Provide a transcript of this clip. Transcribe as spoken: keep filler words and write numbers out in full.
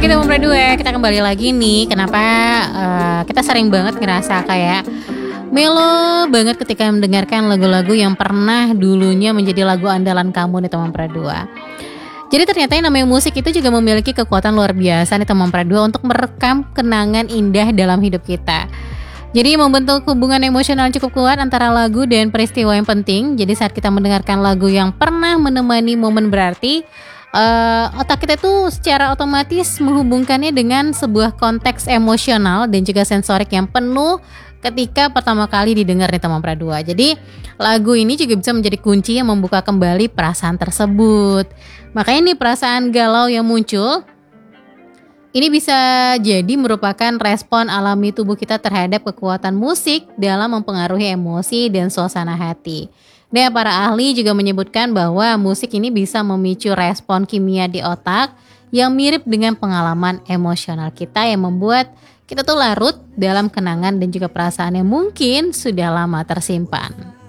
Oke teman berdua, kita kembali lagi nih. Kenapa uh, kita sering banget ngerasa kayak melo banget ketika mendengarkan lagu-lagu yang pernah dulunya menjadi lagu andalan kamu nih teman berdua. Jadi ternyata yang namanya musik itu juga memiliki kekuatan luar biasa nih teman berdua untuk merekam kenangan indah dalam hidup kita. Jadi membentuk hubungan emosional cukup kuat antara lagu dan peristiwa yang penting. Jadi saat kita mendengarkan lagu yang pernah menemani momen berarti, uh, otak kita tuh secara otomatis menghubungkannya dengan sebuah konteks emosional dan juga sensorik yang penuh ketika pertama kali didengar nih teman pradua. Jadi lagu ini juga bisa menjadi kunci yang membuka kembali perasaan tersebut. Makanya nih perasaan galau yang muncul ini bisa jadi merupakan respon alami tubuh kita terhadap kekuatan musik dalam mempengaruhi emosi dan suasana hati. Dan para ahli juga menyebutkan bahwa musik ini bisa memicu respon kimia di otak yang mirip dengan pengalaman emosional kita yang membuat kita tuh larut dalam kenangan dan juga perasaan yang mungkin sudah lama tersimpan.